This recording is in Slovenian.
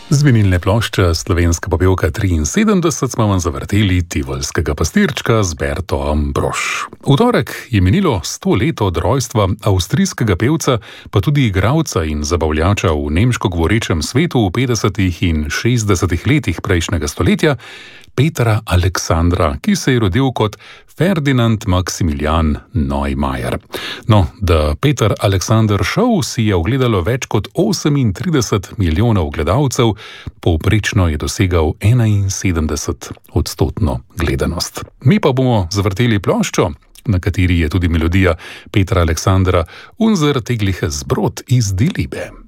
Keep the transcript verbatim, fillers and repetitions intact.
Z vinilne plošče Slovenska popevka triinsedemdeset smo vam zavrteli Tivolskega pastirčka z Berto Ambrož. V torek je minilo sto let od rojstva avstrijskega pevca, pa tudi igralca in zabavljača v nemško govorečem svetu v petdesetih in šestdesetih letih prejšnjega stoletja, Petra Aleksandra, ki se je rodil kot Ferdinand Maximilian Neumeier. No, da Peter Alexander Show si je ogledalo več kot osemintrideset milijonov gledalcev, povprečno je dosegal enainsedemdeset odstotno gledanost. Mi pa bomo zavrteli ploščo, na kateri je tudi melodija Petra Aleksandra Unser tägliches Brot iz Die Liebe.